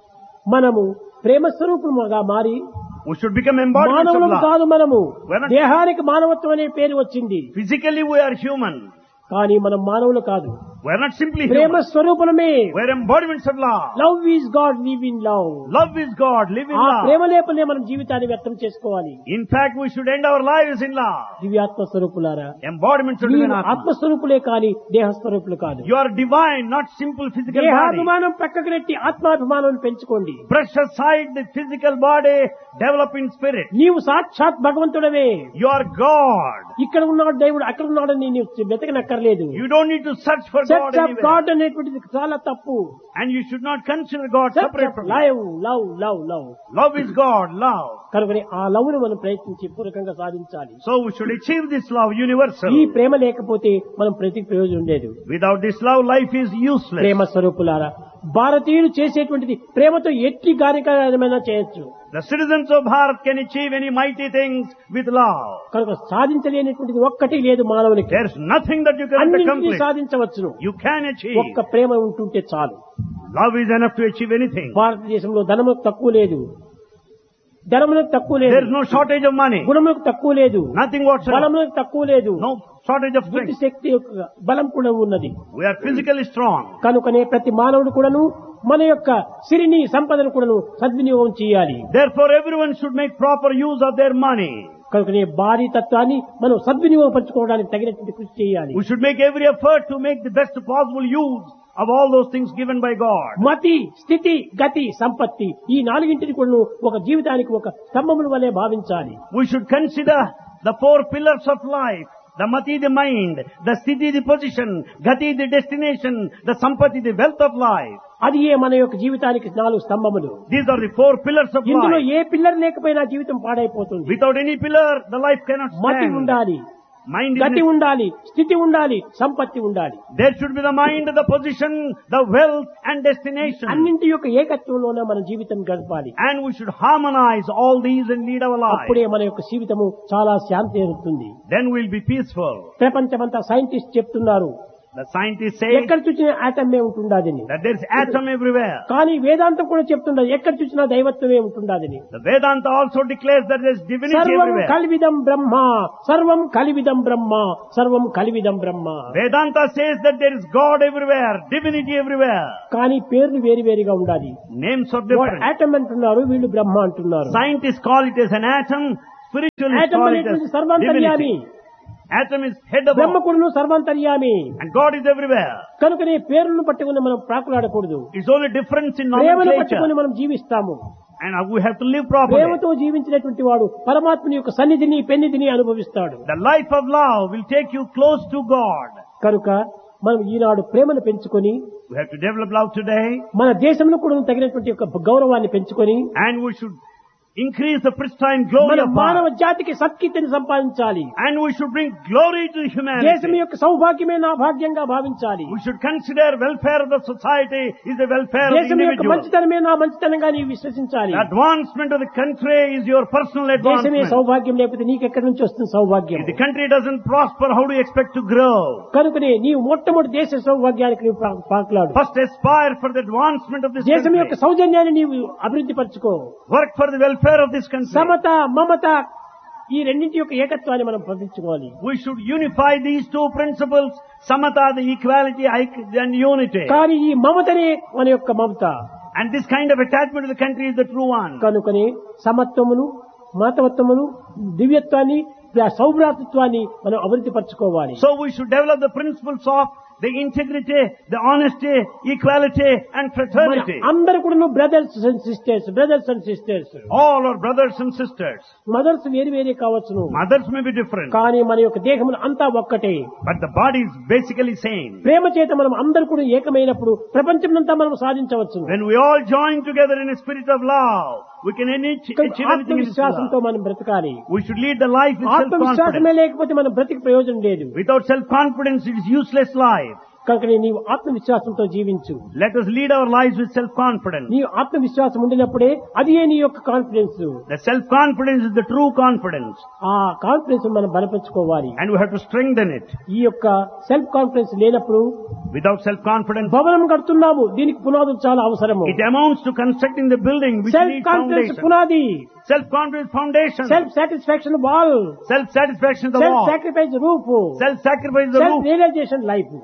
మనము ప్రేమ స్వరూపముగా మారి We should become embodiments of మానవులం love. కాదు, మనము We're not- దేహానికి మానవత్వం అనే పేరు వచ్చింది, Physically we are human. కానీ మనం మానవులు కాదు. We are not simply Prema human. స్వరూపులమే. We are embodiments of love. Love is God, live in love. Love is God, live in ఆ love. ప్రేమ లేపలే మనం జీవితాన్ని వ్యక్తం చేసుకోవాలి. In fact, we should end our lives in love. దివ్యాత్మ స్వరూపులారా, Embodiments of మీరు divine Atma. ఆత్మస్వరూపులే కాని దేహస్వరూపులు కాదు. You are divine, not simple physical body. దేహాభిమానం పక్కకు నెట్టి ఆత్మాభిమానం పెంచుకోండి. Brush aside the physical body, develop in spirit. నీవు సాక్షాత్ భగవంతుడవే. You are God. ఇక్కడ ఉన్నాడు దేవుడు, అక్కడ ఉన్నాడని నీవు వెతకనక్కర్లేదు. You don't need to search for God search of anywhere. God అనేటువంటిది చాలా తప్పు. And you should not consider God search separate of from you. Love love love love. Love is God, love. కనుకనే ఆ లవ్ ను మనం ప్రయత్నించి పూర్వకంగా సాధించాలి. So we should achieve this love universal. ఈ ప్రేమ లేకపోతే మనం ప్రతి ప్రయోజనం లేదు. Without this love, life is useless. ప్రేమ స్వరూపులారా, భారతీయులు చేసేటువంటిది ప్రేమతో ఎట్టి కార్యక్రమమైనా చేయొచ్చు. The citizens of Bharat can achieve any mighty things with love. కనుక సాధించలేనటువంటిది ఒక్కటి లేదు మానవునికి. There's nothing that you cannot అన్నింటినీ accomplish. సాధించవచ్చును. You can achieve. ఒక్క ప్రేమ ఉంటుంటే చాలు. Love is enough to achieve anything. భారతదేశంలో ధనములకు తక్కువ లేదు, ధనములకు తక్కువ లేదు, There's no shortage of money. గుణములకు తక్కువ లేదు, Nothing whatsoever. బలములకు తక్కువ లేదు, No shortage of బుద్ధి strength. శక్తి యొక్క బలం కూడా ఉన్నది. We are physically strong. కనుకనే ప్రతి మానవుడు కూడాను మన యొక్క సిరిని సంపదను కూడాను సద్వినియోగం చేయాలి. Therefore, everyone should make proper use of their money. కనుకనే భారీ తత్వాన్ని మనం సద్వినియోగపరచుకోవడానికి తగినటువంటి కృషి చేయాలి. We should make every effort to make the best possible use of all those things given by God. మతి, స్థితి, గతి, సంపత్తి ఈ నాలుగింటిని కూడా ఒక జీవితానికి ఒక స్తంభముల వలె భావించాలి. We should consider the four pillars of life. The mati, the mind, the sthiti, the position, gati, the destination, the sampati, the wealth of life. అది ఏ మన యొక్క జీవితానికి 4 స్తంభములు. These are the four pillars of ఇందులో life. ఏ pillar లేకపోయినా జీవితం పాడైపోతుంది. Without any pillar, the life cannot మతి stand. ఉండాలి, Mind గతి is ఉండాలి, స్థితి ఉండాలి, సంపత్తి ఉండాలి. there should be the mind, the position, the wealth and destination. అన్నింటి యొక్క ఏకత్వంలోనే మన జీవితం గడపాలి. And we should harmonize all these and lead our life. అప్పుడే మన యొక్క జీవితము చాలా శాంతి అవుతుంది. Then we'll be peaceful. ప్రపంచమంతా సైంటిస్ట్ చెప్తున్నారు, The scientists say ఎక్కడ చూసినా ఆటమే ఉంటుండాదని. that there is atom everywhere. కానీ వేదాంతం కూడా చెప్తుండదు, ఎక్కడ చూసినా దైవత్వమే ఉంటుండాదని. The Vedanta also declares that there is divinity సర్వం everywhere. కలివిదం బ్రహ్మ, సర్వం కలివిదం బ్రహ్మ, సర్వం కలివిదం బ్రహ్మ. Vedanta says that there is God everywhere, divinity everywhere. కానీ పేర్లు వేరు వేరుగా ఉండాలి. Names are different. ఆటం అంటున్నారు, వీళ్ళు బ్రహ్మ అంటున్నారు. Scientists call it as an atom, spiritualists atom call it అనేటువంటి as సర్వాంతర్యామి, divinity. Atom is head Brahma above కూడా సర్వాంతర్యామి. and God is everywhere. కనుకనే పేర్లను పట్టుకుని మనం ప్రాకులాడకూడదు. It's only difference in ప్రేమను nomenclature. పట్టుకుని మనం జీవిస్తాము. And we have to live properly. ప్రేమతో జీవించినటువంటి వాడు పరమాత్మని యొక్క సన్నిధిని పెన్నిధిని అనుభవిస్తాడు. The life of love will take you close to God. కనుక మనం ఈనాడు ప్రేమను పెంచుకొని We have to develop love today, మన దేశంలో కూడా తగినటువంటి యొక్క గౌరవాన్ని పెంచుకొని and we should increase the pristine glory మన of మానవ God. జాతికి సత్కీర్తిని సంపాదించాలి. And we should bring glory to దేశం humanity. యొక్క సౌభాగ్యమే నా భాగ్యంగా భావించాలి. We should consider welfare of the society is the welfare of the దేశం యొక్క individual. మంచితనమే నా మంచితనంగా నీవు విశ్వసించాలి. The advancement of the country is your personal దేశమే advancement. సౌభాగ్యం లేకపోతే నీకెక్కడి నుంచి వస్తుంది సౌభాగ్యం? If the country doesn't prosper, how do you expect to grow? కనుకనే నీవు మొట్టమొదటి దేశ సౌభాగ్యానికి నీవు పాకులాడు. First aspire for the advancement of this దేశం యొక్క country. సౌజన్యాన్ని నీవు అభివృద్ధి పరచుకో. Work for the welfare of this country. Samata, మమత ఈ రెండింటి యొక్క ఏకత్వాన్ని మనం ప్రతిష్ఠించుకోవాలి. We should unify these two principles, samatha, the equality and unity. కానీ ఈ మమతనే మన యొక్క మమత. And this kind of attachment to the country is the true one. కనుకనే సమత్వమును, మాతవత్వమును, దివ్యత్వాన్ని, సౌభ్రాతృత్వాన్ని మనం అభివృద్ధి పరచుకోవాలి. So we should develop the principles of the integrity, the honesty, equality and fraternity. అందరూ కూడా brothers and sisters, brothers and sisters. All are brothers and sisters. Mothers వేరు వేరే కావచ్చును, Mothers may be different, కానీ మన యొక్క దేహములు అంతా ఒక్కటే. but the body is basically same. ప్రేమ చేత మనం అందరూ కూడా ఏకమైనప్పుడు ప్రపంచమంతా మనం సాధించవచ్చు. When we all join together in a spirit of love, we can achieve anything in this ఆత్మవిశ్వాసంతో love. మనం బ్రతకాలి. We should lead the life with ఆత్మవిశ్వాసమే self-confidence. లేకపోతే మనం బ్రతికి ప్రయోజనం లేదు. Without self-confidence, it is useless life. కనుక నీవు ఆత్మవిశ్వాసంతో జీవించు. Let us lead our lives with self-confidence. నీ ఆత్మవిశ్వాసం ఉండినప్పుడే అది నీ యొక్క confidence. The self-confidence is the true confidence. ఆ కాన్ఫిడెన్స్ మనం బలపరుచుకోవాలి. And we have to strengthen it. ఈ యొక్క సెల్ఫ్ కాన్ఫిడెన్స్ లేనప్పుడు Without self-confidence, భవనం కడుతున్నాము, దీనికి పునాదులు చాలా అవసరము. it amounts to constructing the building which self needs confidence foundation. పునాది, Self-confidence foundation. Self satisfaction wall, Self-satisfaction the self wall. Sacrifice roof, Self-sacrifice the self roof. Realisation life. Self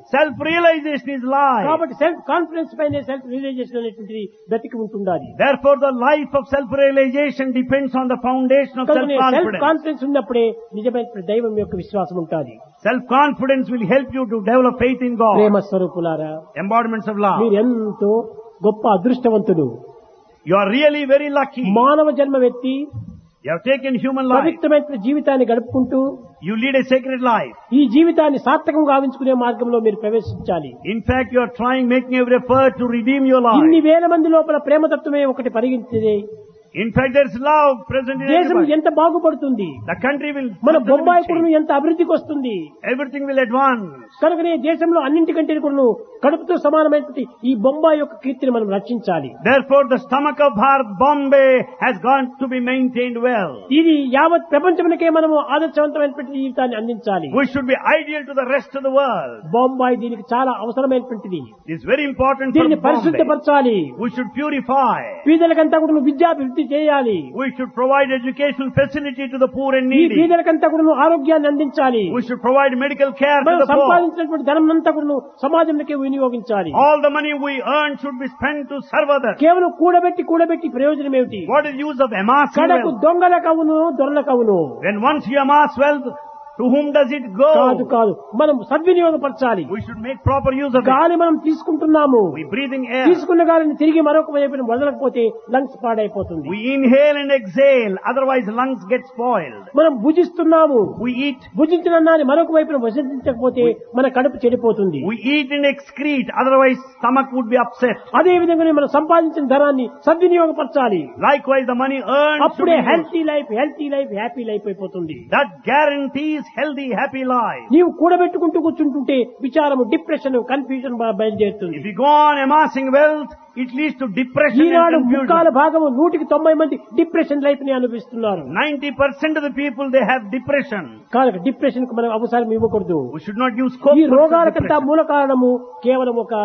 Self-realization is life. కాబట్టి self confidence పైనే self realisation అనేటువంటిది బ్రతికి ఉంటుండాలి. Therefore, the life of self-realization depends on the foundation of self self-confidence. Confidence ఉన్నప్పుడే నిజమైన దైవం యొక్క విశ్వాసం ఉంటుంది. Self-confidence will help you to develop faith in God. ప్రేమ స్వరూపులారా, Embodiments of love. మీరు ఎంతో గొప్ప అదృష్టవంతులు. You are really very lucky. మానవ జన్మ వ్యక్తి You have taken human life. పవిత్రమైన జీవితాన్ని గడుపుకుంటూ You lead a sacred life. ఈ జీవితాన్ని సార్థకంగా గావించుకునే మార్గంలో మీరు ప్రవేశించాలి. In fact, you are making every effort to redeem your life. ఇన్ని వేల మంది లోపల ప్రేమతత్వమే ఒకటి పరిగణించేది. In fact, there is love present in దేశం everybody. ఎంత బాగుపడుతుంది, The country will మన బొంబాయి change. కూడా ఎంత అభివృద్ధికి వస్తుంది. Everything will advance. కనుకనే దేశంలో అన్నింటికంటే కూడా కడుపుతో సమానమైనటువంటి ఈ బొంబాయి యొక్క కీర్తిని మనం రక్షించాలి. Therefore, the stomach of Bharat, Bombay, has got to be maintained well. ఇది యావత్ ప్రపంచమునకే మనము ఆదర్శవంతమైనటువంటి జీవితాన్ని అందించాలి. We should be ideal to the rest of the world. Bombay దీనికి చాలా అవసరమైనటువంటిది. It's very important for దీన్ని Bombay. పరిశుద్ధపరచాలి. We should purify. పేదలకంతా కూడా విద్యాభివృద్ధి చేయాలి. We should provide educational facility to the poor and ఈ needy. పేదలకంతా కూడా ఆరోగ్యాన్ని అందించాలి. We should provide medical care to మనం the poor. సంపాదించినటువంటి ధనం అంతా కూడా సమాజంలోకి వినియోగించాలి. All the money we earn should be spent to serve others. కేవలం కూడబెట్టి ప్రయోజనం ఏమిటి? What is the use of amassing కడకు wealth? దొంగలకు అవును, దొరలకు అవును. When once you amass wealth, to whom does it కాదు go? కాదు, మనం సద్వినియోగపరచాలి. We should make proper use of it. గాలి మనం తీసుకుంటున్నాము, We breathing air. తీసుకున్న గాలిని తిరిగి మరొక వైపున వదలకపోతే లంగ్స్ పాడైపోతుంది. We inhale and exhale, otherwise lungs get spoiled. మనం భుజిస్తున్నాము, We eat. భుజించిన అన్నాన్ని మరొక వైపున భుజించకపోతే మన కడుపు చెడిపోతుంది. We eat and excrete, otherwise stomach would be upset. అదే విధంగానే మనం సంపాదించిన ధనాన్ని సద్వినియోగపరచాలి. Likewise, the money earned should అప్పుడే be used. Healthy life happy life అయిపోతుంది. That guarantees healthy, happy life. నీవు కూడబెట్టుకుంటూ కూర్చుంటుంటే విచారము, డిప్రెషన్, కన్ఫ్యూజన్ బయలుదేరుతుంది. If you go on amassing wealth, it leads to depression Eenadu and ముక్కాల confusion. భాగము 190 మంది depression life ని అనుభవిస్తున్నారు. 90% of the people, they have depression. కనుక depression కు మనం అవసరం ఇవ్వకూడదు. We should not use scope ఈ for రోగాలకంతా depression. మూల కారణము కేవలం ఒక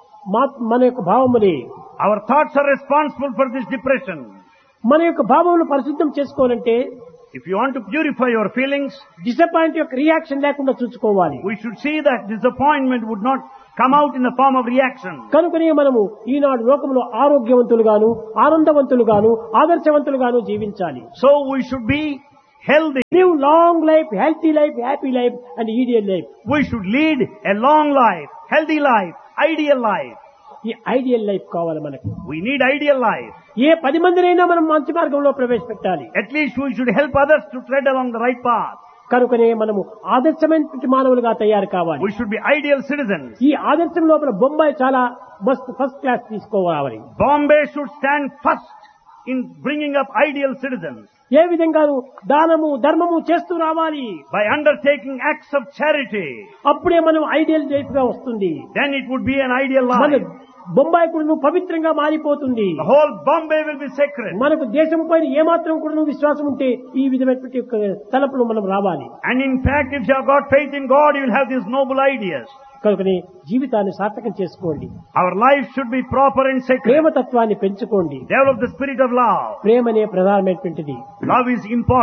మన యొక్క భావములే. Our thoughts are responsible for this depression. మన యొక్క భావములను పరిశుద్ధం చేసుకోవాలంటే If you want to purify your feelings, disappoint యొక్క రియాక్షన్ లేకుండా చూసుకోవాలి. we should see that disappointment would not come out in the form of reaction. కనుకనే మనము ఈనాడు లోకంలో ఆరోగ్యవంతులుగాను, ఆనందవంతులుగాను, ఆదర్శవంతులుగాను జీవించాలి. So we should be healthy. Live long life, healthy life, happy life and ఈడియల్ life. We should lead a long life, healthy life, ideal life. ఈ ideal life కావాలి మనకు. We need ideal life. ఏ 10 మందినైనా మనం మంచి మార్గంలో ప్రవేశపెట్టాలి. At least we should help others to tread along the right path. కనుకనే మనము ఆదర్శమైనటువంటి మానవులుగా తయారు కావాలి. We should be ideal citizens. ఈ ఆదర్శం లోపల బొంబాయి చాలా ఫస్ట్ క్లాస్ తీసుకోవాలి. Bombay should stand first in bringing up ideal citizens. ఏ విధంగాను దానము, ధర్మము చేస్తూ రావాలి. By undertaking acts of charity, అప్పుడే మనం ఐడియల్ లైఫ్ గా వస్తుంది. then it would be an ideal మన life. బొంబాయి కూడా పవిత్రంగా మారిపోతుంది. The whole Bombay will be sacred. మనకు దేశం పైన ఏమాత్రం కూడా విశ్వాసం ఉంటే ఈ విధమైనటువంటి తలపులు మనం రావాలి. And in fact, if you have got faith in God, you will have these noble ideas. కనుకనే జీవితాన్ని సార్థకం చేసుకోండి. Our life should be proper and sacred. ప్రేమతత్వాన్ని పెంచుకోండి. Develop the spirit of love. ప్రేమనే ప్రధానమైనటువంటిది. Love is important.